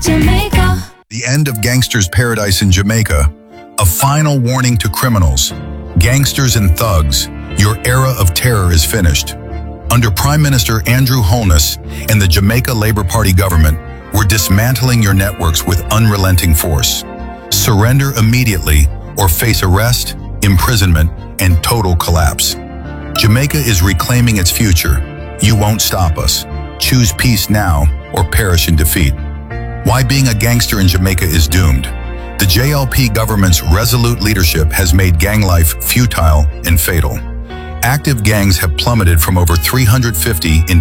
Jamaica. The end of Gangster's Paradise in Jamaica. A final warning to criminals, gangsters and thugs. Your era of terror is finished. Under Prime Minister Andrew Holness and the Jamaica Labour Party government, we're dismantling your networks with unrelenting force. Surrender immediately or face arrest, imprisonment, and total collapse. Jamaica is reclaiming its future. You won't stop us. Choose peace now or perish in defeat. Why being a gangster in Jamaica is doomed. The JLP government's resolute leadership has made gang life futile and fatal. Active gangs have plummeted from over 350 in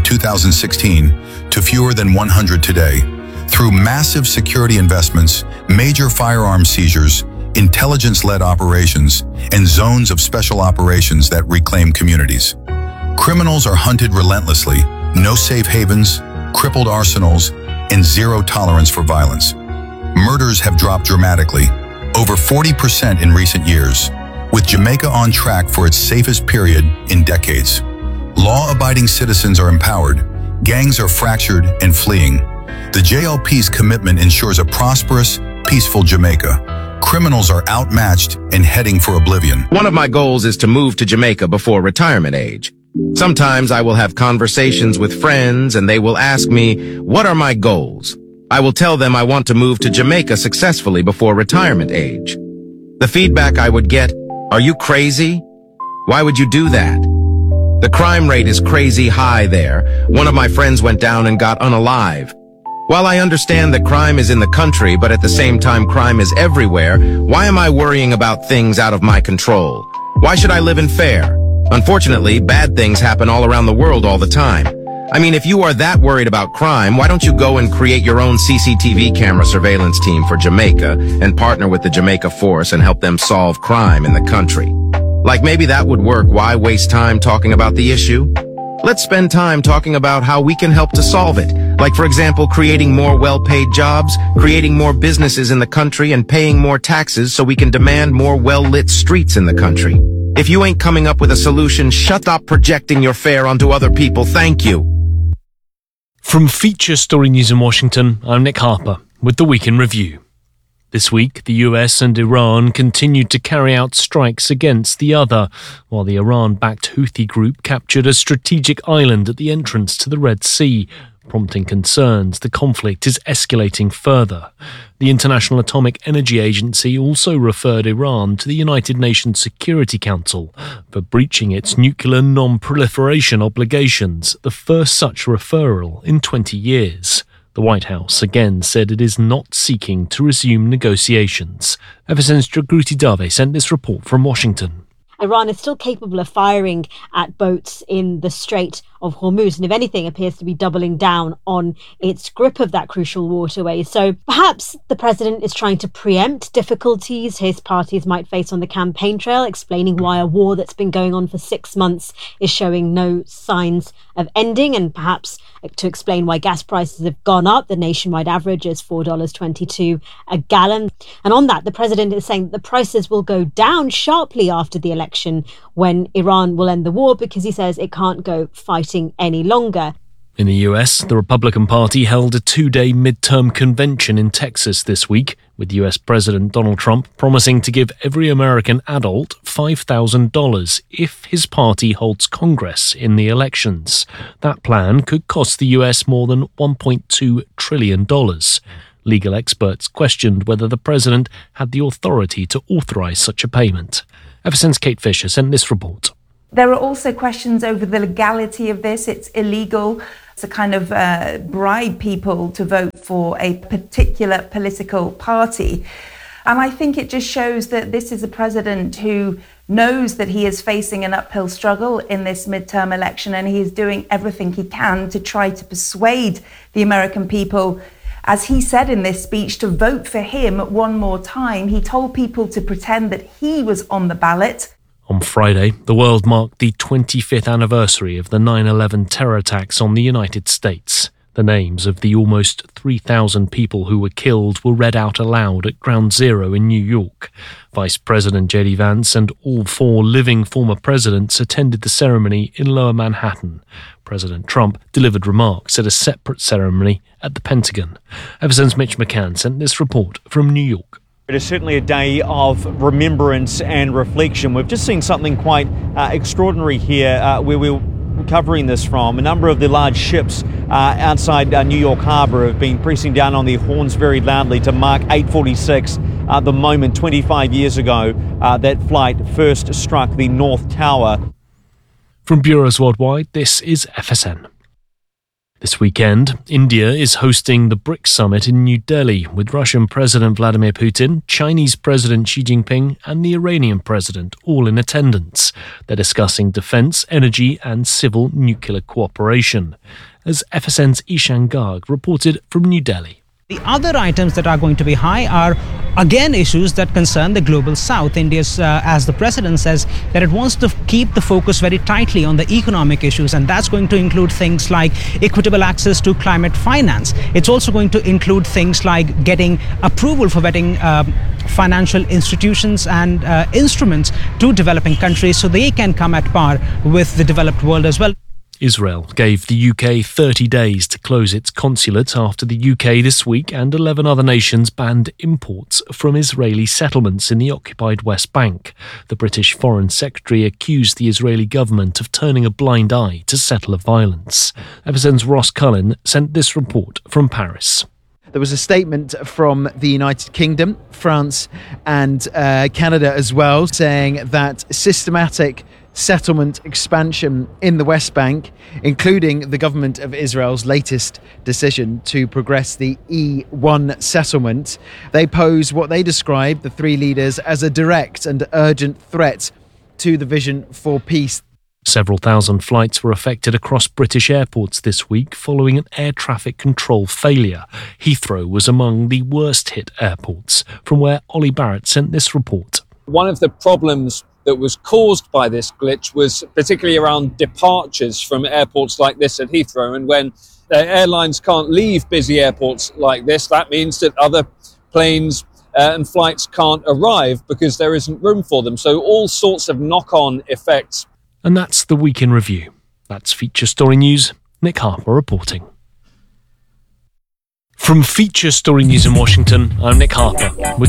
2016 to fewer than 100 today. Through massive security investments, major firearm seizures, intelligence-led operations, and zones of special operations that reclaim communities. Criminals are hunted relentlessly, no safe havens, crippled arsenals, and zero tolerance for violence. Murders have dropped dramatically, over 40% in recent years, with Jamaica on track for its safest period in decades. Law-abiding citizens are empowered, gangs are fractured and fleeing. The JLP's commitment ensures a prosperous, peaceful Jamaica. Criminals are outmatched and heading for oblivion. One of my goals is to move to Jamaica before retirement age. Sometimes I will have conversations with friends and they will ask me, what are my goals? I will tell them I want to move to Jamaica successfully before retirement age. The feedback I would get, are you crazy? Why would you do that? The crime rate is crazy high there. One of my friends went down and got unalive. While I understand that crime is in the country, but at the same time crime is everywhere, why am I worrying about things out of my control? Why should I live in fear? Unfortunately, bad things happen all around the world all the time. I mean, if you are that worried about crime, why don't you go and create your own CCTV camera surveillance team for Jamaica and partner with the Jamaica Force and help them solve crime in the country? Like maybe that would work. Why waste time talking about the issue? Let's spend time talking about how we can help to solve it. Like, for example, creating more well-paid jobs, creating more businesses in the country, and paying more taxes so we can demand more well-lit streets in the country. If you ain't coming up with a solution, shut up projecting your fear onto other people. Thank you. From Feature Story News in Washington, I'm Nick Harper with the Week in Review. This week, the US and Iran continued to carry out strikes against the other, while the Iran-backed Houthi group captured a strategic island at the entrance to the Red Sea, prompting concerns the conflict is escalating further. The International Atomic Energy Agency also referred Iran to the United Nations Security Council for breaching its nuclear non-proliferation obligations, the first such referral in 20 years. The White House again said it is not seeking to resume negotiations. Ever since Jagruti Dave sent this report from Washington. Iran is still capable of firing at boats in the Strait of Hormuz, and if anything, appears to be doubling down on its grip of that crucial waterway. So perhaps the president is trying to preempt difficulties his parties might face on the campaign trail, explaining why a war that's been going on for 6 months is showing no signs of ending, and perhaps to explain why gas prices have gone up. The nationwide average is $4.22 a gallon. And on that, the president is saying that the prices will go down sharply after the election when Iran will end the war, because he says it can't go fighting any longer. In the US, the Republican Party held a 2-day midterm convention in Texas this week, with US President Donald Trump promising to give every American adult $5,000 if his party holds Congress in the elections. That plan could cost the US more than $1.2 trillion. Legal experts questioned whether the president had the authority to authorize such a payment. Ever since Kate Fisher sent this report. There are also questions over the legality of this. It's illegal to kind of bribe people to vote for a particular political party. And I think it just shows that this is a president who knows that he is facing an uphill struggle in this midterm election, and he is doing everything he can to try to persuade the American people, as he said in this speech, to vote for him one more time. He told people to pretend that he was on the ballot. On Friday, the world marked the 25th anniversary of the 9/11 terror attacks on the United States. The names of the almost 3,000 people who were killed were read out aloud at Ground Zero in New York. Vice President J.D. Vance and all 4 living former presidents attended the ceremony in Lower Manhattan. President Trump delivered remarks at a separate ceremony at the Pentagon. FSN's Mitch McCann sent this report from New York. It is certainly a day of remembrance and reflection. We've just seen something quite extraordinary here where we're covering this from. A number of the large ships outside New York Harbour have been pressing down on their horns very loudly to mark 8:46, the moment 25 years ago that flight first struck the North Tower. From bureaus worldwide, this is FSN. This weekend, India is hosting the BRICS summit in New Delhi with Russian President Vladimir Putin, Chinese President Xi Jinping and the Iranian President all in attendance. They're discussing defence, energy and civil nuclear cooperation. As FSN's Ishan Garg reported from New Delhi. The other items that are going to be high are, again, issues that concern the global south. India's, as the president says, that it wants to keep the focus very tightly on the economic issues, and that's going to include things like equitable access to climate finance. It's also going to include things like getting approval for vetting financial institutions and instruments to developing countries so they can come at par with the developed world as well. Israel gave the UK 30 days to close its consulate after the UK this week and 11 other nations banned imports from Israeli settlements in the occupied West Bank. The British Foreign Secretary accused the Israeli government of turning a blind eye to settler violence. FSN's Ross Cullen sent this report from Paris. There was a statement from the United Kingdom, France and Canada as well, saying that systematic settlement expansion in the West Bank, including the government of Israel's latest decision to progress the E1 settlement, they pose what they describe, the 3 leaders, as a direct and urgent threat to the vision for peace. Several thousand flights were affected across British airports this week following an air traffic control failure. Heathrow was among the worst hit airports, from where Ollie Barrett sent this report. One of the problems that was caused by this glitch was particularly around departures from airports like this at Heathrow. And when airlines can't leave busy airports like this, that means that other planes and flights can't arrive because there isn't room for them. So all sorts of knock-on effects. And that's the Week in Review. That's Feature Story News. Nick Harper reporting. From Feature Story News in Washington, I'm Nick Harper.